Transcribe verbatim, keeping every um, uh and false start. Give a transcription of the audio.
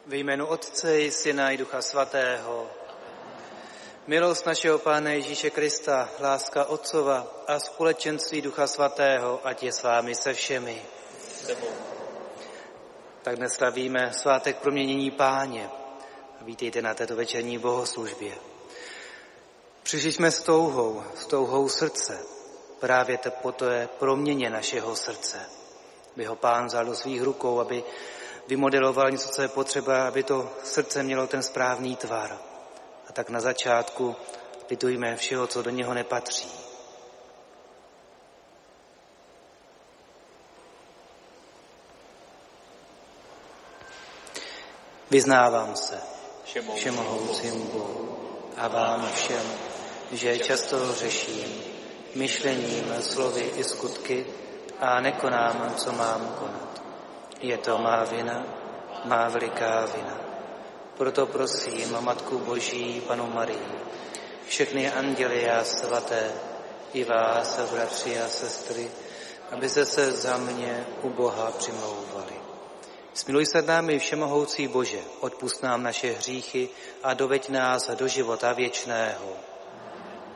Ve jménu Otce i Syna i Ducha Svatého. Milost našeho Pána Ježíše Krista, láska Otcova a společenství Ducha Svatého, ať je s vámi se všemi. Tak dnes slavíme svátek proměnění Páně. Vítejte na této večerní bohoslužbě. Přišli jsme s touhou, s touhou srdce, právě po té proměně našeho srdce. By ho Pán vzal do svých rukou, aby vymodeloval něco, co je potřeba, aby to srdce mělo ten správný tvar. A tak na začátku pitujme všeho, co do něho nepatří. Vyznávám se všemohoucímu Bohu a vám všem, že často hřeším myšlením, slovy i skutky a nekonám, co mám konat. Je to má vina, má veliká vina. Proto prosím Matku Boží, Panu Marii, všechny anděly a svaté, i vás, bratři a sestry, abyste se za mě u Boha přimlouvali. Smiluj se nad námi, všemohoucí Bože, odpusť nám naše hříchy a doveď nás do života věčného.